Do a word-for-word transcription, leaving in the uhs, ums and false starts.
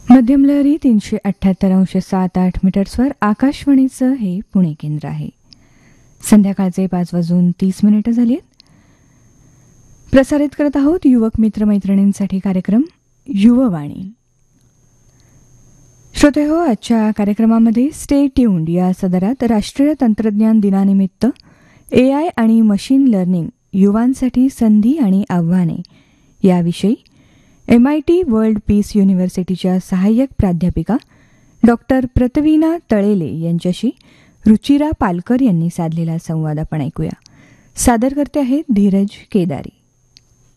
मध्यम लहरी तीनशे अठ्ठ्याहत्तर अंश सात आठ मीटर्सवर आकाशवाणीचं हे पुणे केंद्र आहे. संध्याकाळचे पाच वाजून तीस मिनिटं झाली आहेत. प्रसारित करत आहोत युवक मित्रमैत्रिणींसाठी कार्यक्रम युववाणी. श्रोते हो, आजच्या कार्यक्रमामध्ये स्टे ट्यून्ड या सदरात राष्ट्रीय तंत्रज्ञान दिनानिमित्त ए आय आणि मशीन लर्निंग युवांसाठी संधी आणि आव्हाने याविषयी M I T world peace युनिव्हर्सिटीच्या सहाय्यक प्राध्यापिका डॉक्टर प्रतवीना तळेले यांच्याशी रुचिरा पालकर यांनी साधलेला संवाद आपण ऐकूया. सादर करते आहेत धीरज केदारी.